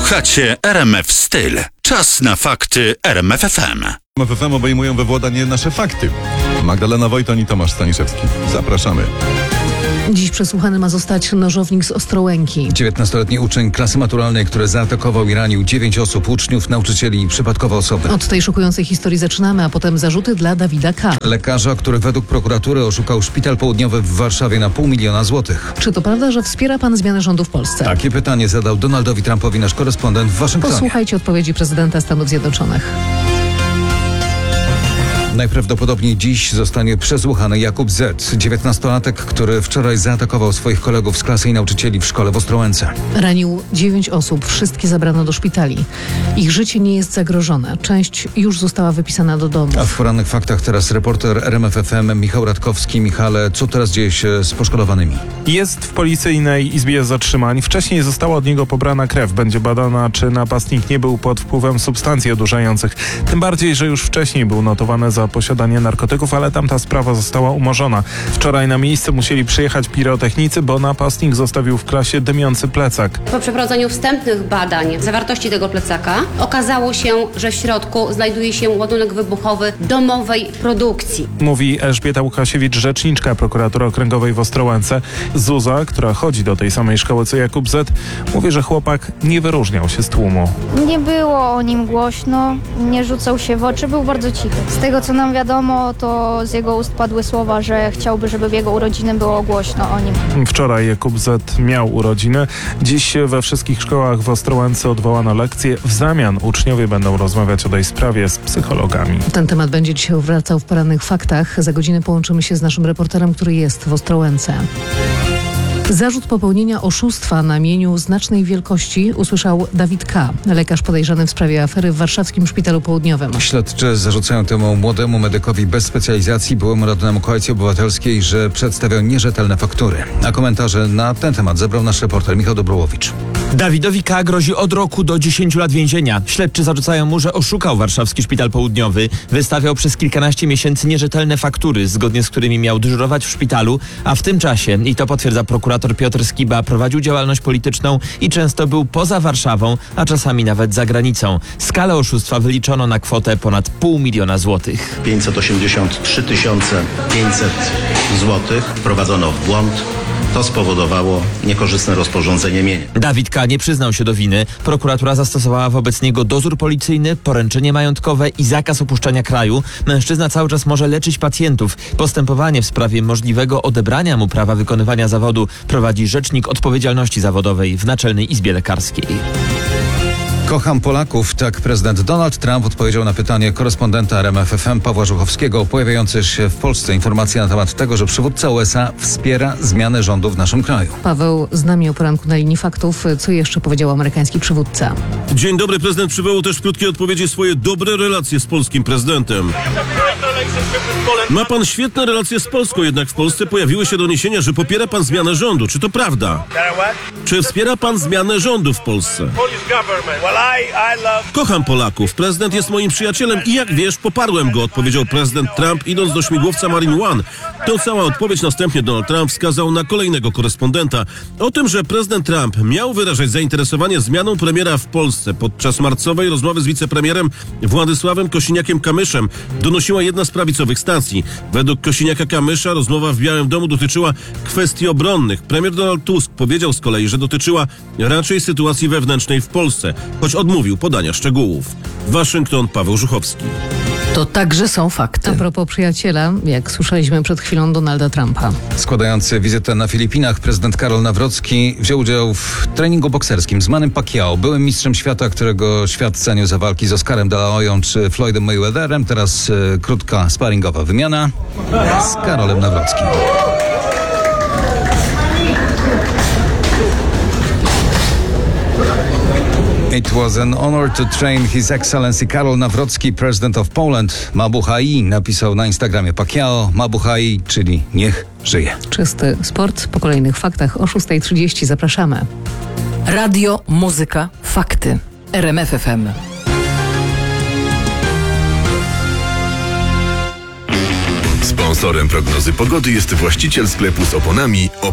Słuchacie RMF Styl. Czas na fakty RMF FM. RMF FM obejmują we władanie nasze fakty. Magdalena Wojton i Tomasz Staniszewski. Zapraszamy. Dziś przesłuchany ma zostać nożownik z Ostrołęki. 19-letni uczeń klasy maturalnej, który zaatakował i ranił 9 osób, uczniów, nauczycieli i przypadkowe osoby. Od tej szokującej historii zaczynamy, a potem zarzuty dla Dawida K. Lekarza, który według prokuratury oszukał szpital południowy w Warszawie na $500 000. Czy to prawda, że wspiera pan zmianę rządu w Polsce? Takie pytanie zadał Donaldowi Trumpowi nasz korespondent w Waszyngtonie. Posłuchajcie odpowiedzi prezydenta Stanów Zjednoczonych. Najprawdopodobniej dziś zostanie przesłuchany Jakub Z., 19-latek, który wczoraj zaatakował swoich kolegów z klasy i nauczycieli w szkole w Ostrołęce. Ranił 9 osób, wszystkie zabrano do szpitali. Ich życie nie jest zagrożone. Część już została wypisana do domu. A w porannych faktach teraz reporter RMF FM Michał Radkowski. Michale, co teraz dzieje się z poszkodowanymi? Jest w policyjnej izbie zatrzymań. Wcześniej została od niego pobrana krew. Będzie badana, czy napastnik nie był pod wpływem substancji odurzających. Tym bardziej, że już wcześniej był notowany za posiadanie narkotyków, ale tamta sprawa została umorzona. Wczoraj na miejsce musieli przyjechać pirotechnicy, bo napastnik zostawił w klasie dymiący plecak. Po przeprowadzeniu wstępnych badań zawartości tego plecaka okazało się, że w środku znajduje się ładunek wybuchowy domowej produkcji. Mówi Elżbieta Łukasiewicz, rzeczniczka prokuratury okręgowej w Ostrołęce. Zuza, która chodzi do tej samej szkoły co Jakub Z., mówi, że chłopak nie wyróżniał się z tłumu. Nie było o nim głośno, nie rzucał się w oczy, był bardzo cichy. Z tego, co nam wiadomo, to z jego ust padły słowa, że chciałby, żeby w jego urodziny było głośno o nim. Wczoraj Jakub Z. miał urodziny. Dziś we wszystkich szkołach w Ostrołęce odwołano lekcje. W zamian uczniowie będą rozmawiać o tej sprawie z psychologami. Ten temat będzie dzisiaj wracał w porannych faktach. Za godzinę połączymy się z naszym reporterem, który jest w Ostrołęce. Zarzut popełnienia oszustwa na mieniu znacznej wielkości usłyszał Dawid K., lekarz podejrzany w sprawie afery w warszawskim Szpitalu Południowym. Śledczy zarzucają temu młodemu medykowi bez specjalizacji, byłemu radnemu Koalicji Obywatelskiej, że przedstawiał nierzetelne faktury. A komentarze na ten temat zebrał nasz reporter Michał Dobrołowicz. Dawidowi K. grozi od roku do 10 lat więzienia. Śledczy zarzucają mu, że oszukał warszawski Szpital Południowy. Wystawiał przez kilkanaście miesięcy nierzetelne faktury, zgodnie z którymi miał dyżurować w szpitalu, a w tym czasie, i to potwierdza prokurator Piotr Skiba, prowadził działalność polityczną i często był poza Warszawą, a czasami nawet za granicą. Skalę oszustwa wyliczono na kwotę ponad $500 000. 583 500 zł wprowadzono w błąd. To spowodowało niekorzystne rozporządzenie mienia. Dawid K. nie przyznał się do winy. Prokuratura zastosowała wobec niego dozór policyjny, poręczenie majątkowe i zakaz opuszczania kraju. Mężczyzna cały czas może leczyć pacjentów. Postępowanie w sprawie możliwego odebrania mu prawa wykonywania zawodu prowadzi Rzecznik Odpowiedzialności Zawodowej w Naczelnej Izbie Lekarskiej. Kocham Polaków, tak prezydent Donald Trump odpowiedział na pytanie korespondenta RMF FM Pawła Żuchowskiego, pojawiające się w Polsce informacje na temat tego, że przywódca USA wspiera zmianę rządu w naszym kraju. Paweł z nami o poranku na linii faktów. Co jeszcze powiedział amerykański przywódca? Dzień dobry. Prezydent przywołał też w krótkiej odpowiedzi swoje dobre relacje z polskim prezydentem. Ma pan świetne relacje z Polską, jednak w Polsce pojawiły się doniesienia, że popiera pan zmianę rządu. Czy to prawda? Czy wspiera pan zmianę rządu w Polsce? Kocham Polaków. Prezydent jest moim przyjacielem i jak wiesz, poparłem go, odpowiedział prezydent Trump, idąc do śmigłowca Marine One. To cała odpowiedź. Następnie Donald Trump wskazał na kolejnego korespondenta. O tym, że prezydent Trump miał wyrażać zainteresowanie zmianą premiera w Polsce podczas marcowej rozmowy z wicepremierem Władysławem Kosiniakiem-Kamyszem donosiła jedna z prawicowych stacji. Według Kosiniaka-Kamysza rozmowa w Białym Domu dotyczyła kwestii obronnych. Premier Donald Tusk powiedział z kolei, że dotyczyła raczej sytuacji wewnętrznej w Polsce, choć odmówił podania szczegółów. Waszyngton, Paweł Żuchowski. To także są fakty. A propos przyjaciela, jak słyszeliśmy przed chwilą, Donalda Trumpa. Składający wizytę na Filipinach prezydent Karol Nawrocki wziął udział w treningu bokserskim z Mannym Pacquiao, byłym mistrzem świata, którego świat cenił za walki z Oscarem de la Hoyą czy Floydem Mayweatherem. Teraz krótka sparingowa wymiana z Karolem Nawrockim. It was an honor to train His Excellency Karol Nawrocki, President of Poland. Mabuhay napisał na Instagramie Pacquiao. Mabuhay, czyli niech żyje. Czysty sport po kolejnych faktach o 6:30. Zapraszamy. Radio, muzyka, fakty. RMF FM. Sponsorem prognozy pogody jest właściciel sklepu z oponami